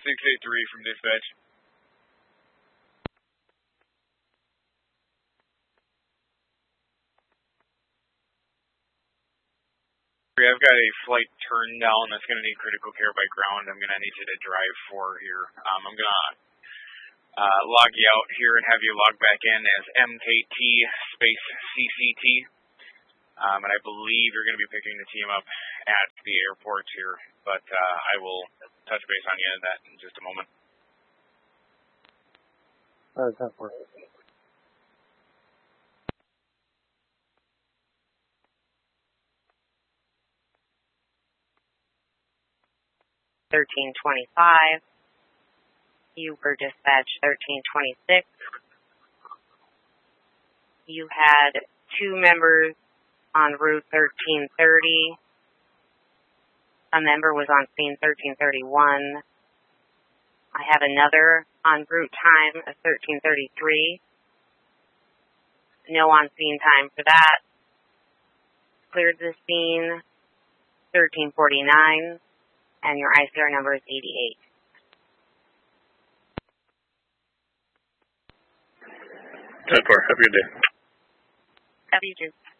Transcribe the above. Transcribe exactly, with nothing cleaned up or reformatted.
six eight three from dispatch. I've got a flight turn down that's going to need critical care by ground. I'm going to need you to drive for here. Um, I'm going to uh, log you out here and have you log back in as M K T space C C T. Um, and I believe you're going to be picking the team up at the airport here. But uh, I will touch base on you in that in just a moment. How does that work? thirteen twenty-five. You were dispatched thirteen twenty-six. You had two members on route thirteen thirty. A member was on scene thirteen thirty-one. I have another on route time of thirteen thirty-three. No on scene time for that. Cleared the scene thirteen forty-nine. And your I C R number is eighty-eight. ten four, have a good day. Have you too.